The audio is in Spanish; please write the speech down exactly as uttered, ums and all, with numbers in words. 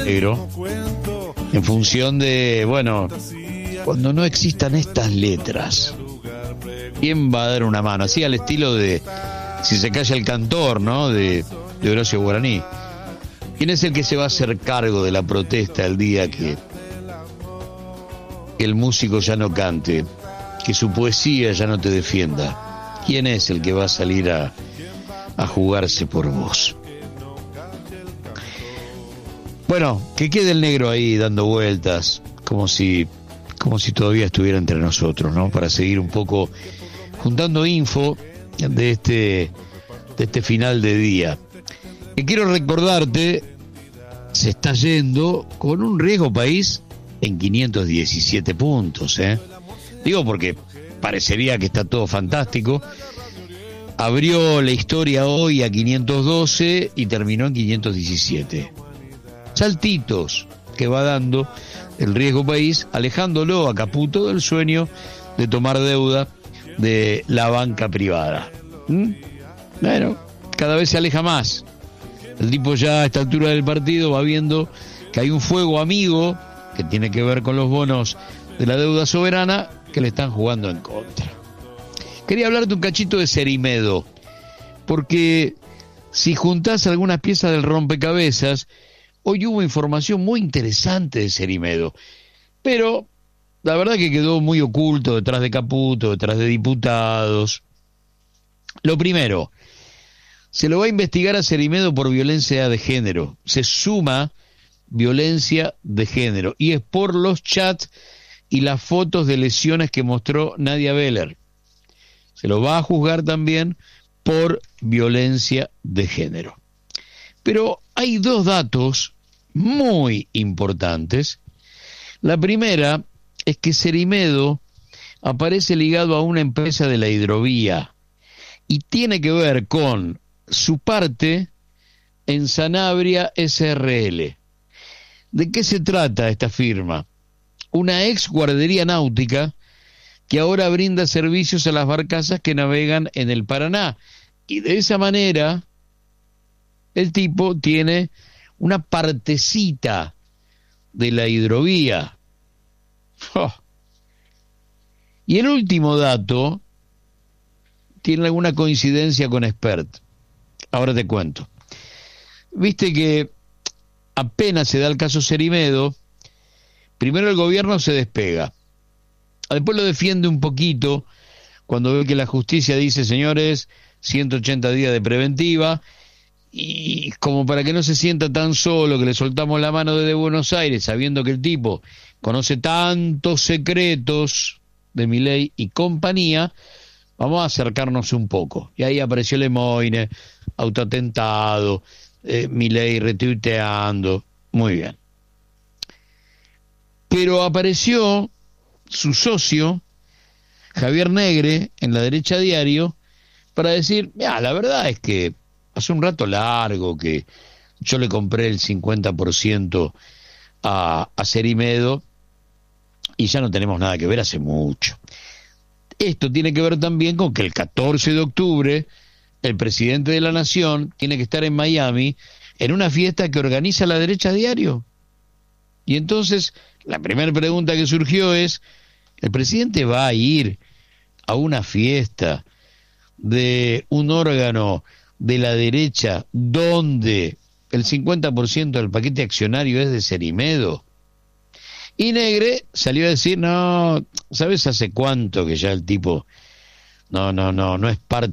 negro en función de, bueno, cuando no existan estas letras, ¿quién va a dar una mano? Así al estilo de Si se calla el cantor, ¿no? De, de Horacio Guaraní. ¿Quién es el que se va a hacer cargo de la protesta el día que, que el músico ya no cante, que su poesía ya no te defienda? ¿Quién es el que va a salir a, a jugarse por vos? Bueno, que quede el negro ahí dando vueltas, como si, como si todavía estuviera entre nosotros, ¿no? Para seguir un poco juntando info de este, de este final de día. Que quiero recordarte, se está yendo con un riesgo país en quinientos diecisiete puntos, ¿eh? Digo porque parecería que está todo fantástico. Abrió la historia hoy a quinientos doce y terminó en quinientos diecisiete. Saltitos que va dando el riesgo país, alejándolo a Caputo del sueño de tomar deuda de la banca privada. ¿Mm? Bueno, cada vez se aleja más. El tipo ya a esta altura del partido va viendo que hay un fuego amigo que tiene que ver con los bonos de la deuda soberana que le están jugando en contra. Quería hablarte un cachito de Cerimedo, porque si juntás algunas piezas del rompecabezas, hoy hubo información muy interesante de Cerimedo, pero la verdad que quedó muy oculto detrás de Caputo, detrás de diputados. Lo primero, se lo va a investigar a Cerimedo por violencia de género. Se suma violencia de género, y es por los chats y las fotos de lesiones que mostró Nadia Beller. Se lo va a juzgar también por violencia de género. Pero hay dos datos muy importantes. La primera es que Cerimedo aparece ligado a una empresa de la hidrovía y tiene que ver con su parte en Sanabria S R L. ¿De qué se trata esta firma? Una ex guardería náutica que ahora brinda servicios a las barcazas que navegan en el Paraná. Y de esa manera, el tipo tiene una partecita de la hidrovía. Oh. Y el último dato tiene alguna coincidencia con Expert. Ahora te cuento. Viste que apenas se da el caso Cerimedo, primero el gobierno se despega. Después lo defiende un poquito cuando ve que la justicia dice, señores, ciento ochenta días de preventiva, y como para que no se sienta tan solo, que le soltamos la mano desde Buenos Aires, sabiendo que el tipo conoce tantos secretos de Milei y compañía, vamos a acercarnos un poco. Y ahí apareció Lemoine, autoatentado, eh, Milei retuiteando, muy bien. Pero apareció su socio, Javier Negre, en La Derecha Diario, para decir, mira, la verdad es que hace un rato largo que yo le compré el cincuenta por ciento a, a Cerimedo y ya no tenemos nada que ver hace mucho. Esto tiene que ver también con que el catorce de octubre el presidente de la Nación tiene que estar en Miami en una fiesta que organiza La Derecha Diario. Y entonces la primera pregunta que surgió es, ¿el presidente va a ir a una fiesta de un órgano de la derecha donde el cincuenta por ciento del paquete accionario es de Cerimedo? Y Negre salió a decir, no, ¿sabes hace cuánto que ya el tipo no, no, no, no es parte